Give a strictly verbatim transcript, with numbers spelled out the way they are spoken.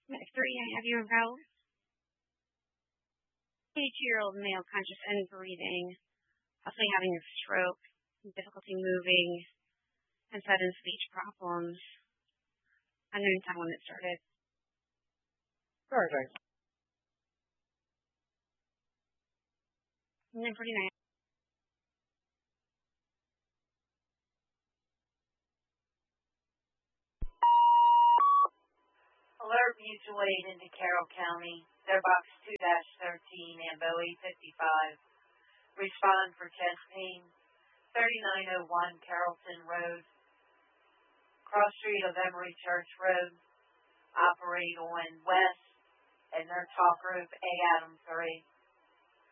At three, I have you enrolled. eighty-two-year-old male conscious and breathing, possibly having a stroke, difficulty moving, and sudden speech problems. I'm going to tell when it started. Perfect. nine forty-nine. Alert mutual aid into Carroll County. Their box two dash thirteen, Ambo eight fifty-five. Respond for chest pain. thirty-nine oh one Carrollton Road. Cross street of Emory Church Road. Operate on west and their talk group A Adam three.